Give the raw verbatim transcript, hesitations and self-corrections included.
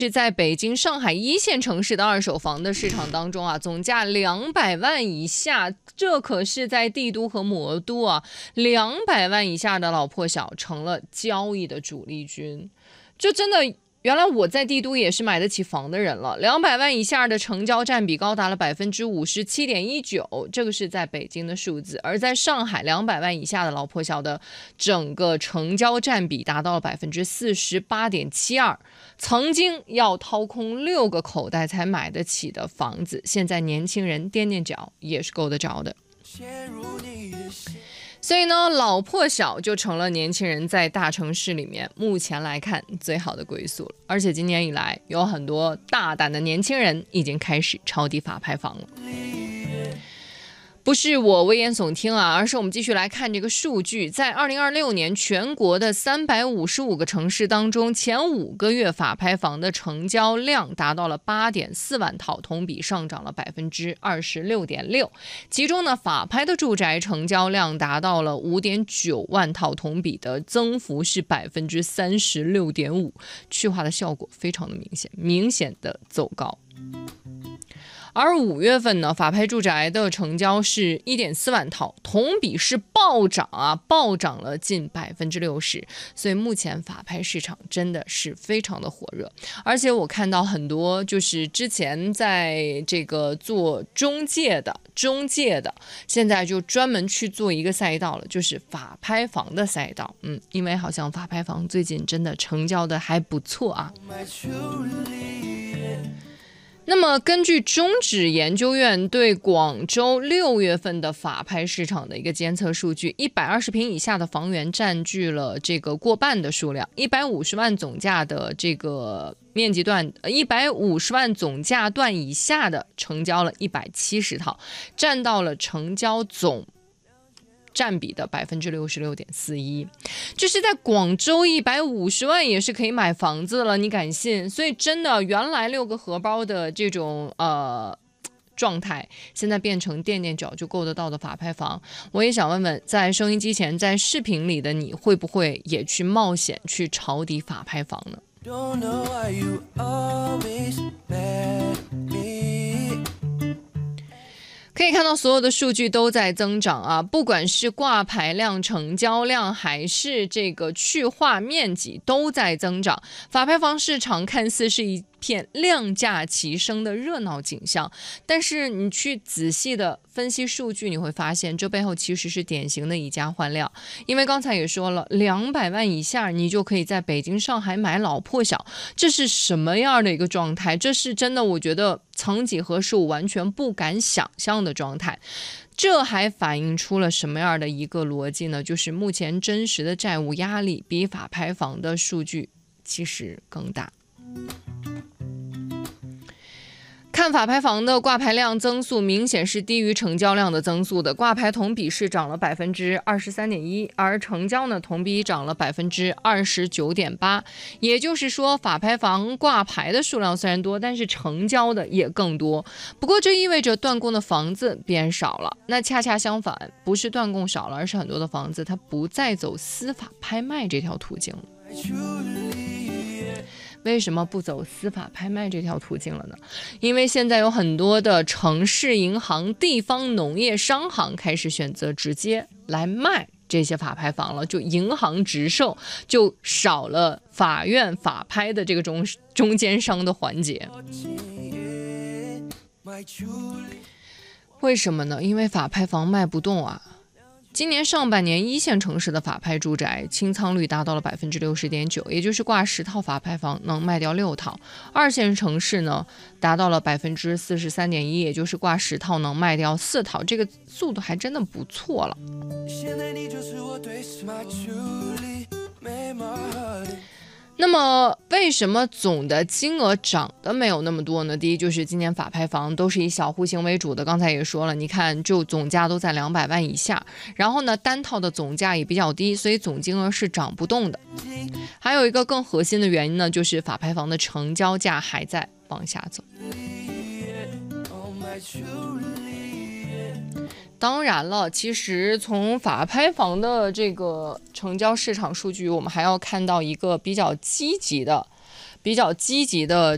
是在北京、上海一线城市的二手房的市场当中啊，总价两百万以下，这可是在帝都和魔都啊，两百万以下的老破小成了交易的主力军。这真的，原来我在帝都也是买得起房的人了。两百万以下的成交占比高达了百分之五十七点一九，这个是在北京的数字。而在上海，两百万以下的老破小的整个成交占比达到了百分之四十八点七二。曾经要掏空六个口袋才买得起的房子，现在年轻人踮踮脚也是够得着的。所以呢，老破小就成了年轻人在大城市里面目前来看最好的归宿了。而且今年以来，有很多大胆的年轻人已经开始抄底法拍房了。不是我危言耸听啊，而是我们继续来看这个数据。在二零二六年全国的三百五十五个城市当中，前五个月法拍房的成交量达到了八点四万套，同比上涨了百分之二十六点六。其中呢，法拍的住宅成交量达到了五点九万套，同比的增幅是百分之三十六点五，去化的效果非常的明显，明显的走高。而五月份呢，法拍住宅的成交是 一点四万套，同比是暴涨啊，暴涨了近百分之六十。所以目前法拍市场真的是非常的火热。而且我看到很多就是之前在这个做中介的中介的，现在就专门去做一个赛道了，就是法拍房的赛道。嗯，因为好像法拍房最近真的成交的还不错啊。那么根据中指研究院对广州六月份的法拍市场的一个监测数据，一百二十平以下的房源占据了这个过半的数量，一百五十万总价的这个面积段，一百五十万总价段以下的成交了一百七十套，占到了成交总占比的百分之六十六点四一，就是在广州一百五十万也是可以买房子了，你敢信？所以真的，原来六个荷包的这种呃状态，现在变成垫垫脚就够得到的法拍房。我也想问问，在收音机前、在视频里的你，会不会也去冒险去抄底法拍房呢？可以看到所有的数据都在增长啊，不管是挂牌量、成交量，还是这个去化面积都在增长。法拍房市场看似是一片量价齐升的热闹景象，但是你去仔细的分析数据，你会发现这背后其实是典型的以价换量。因为刚才也说了，两百万以下你就可以在北京、上海买老破小，这是什么样的一个状态？这是真的，我觉得曾几何时我完全不敢想象的状态。这还反映出了什么样的一个逻辑呢？就是目前真实的债务压力比法拍房的数据其实更大。看法拍房的挂牌量增速明显是低于成交量的增速的，挂牌同比是涨了百分之二十三点一，而成交呢同比涨了百分之二十九点八。也就是说，法拍房挂牌的数量虽然多，但是成交的也更多。不过这意味着断供的房子变少了，那恰恰相反，不是断供少了，而是很多的房子它不再走司法拍卖这条途径了。为什么不走司法拍卖这条途径了呢？因为现在有很多的城市银行、地方农业商行开始选择直接来卖这些法拍房了，就银行直售，就少了法院法拍的这个中中间商的环节。为什么呢？因为法拍房卖不动啊。今年上半年，一线城市的法拍住宅清仓率达到了百分之六十点九，也就是挂十套法拍房能卖掉六套；二线城市呢，达到了百分之四十三点一，也就是挂十套能卖掉四套，这个速度还真的不错了。那么为什么总的金额涨得没有那么多呢？第一，就是今年法拍房都是以小户型为主的，刚才也说了，你看就总价都在两百万以下，然后呢单套的总价也比较低，所以总金额是涨不动的。还有一个更核心的原因呢，就是法拍房的成交价还在往下走。当然了，其实从法拍房的这个成交市场数据，我们还要看到一个比较积极的、比较积极的